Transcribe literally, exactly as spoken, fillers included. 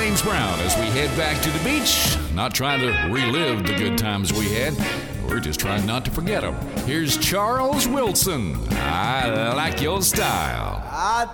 James Brown as we head back to the beach. Not trying to relive the good times we had. We're just trying not to forget them. Here's Charles Wilson. I like your style. I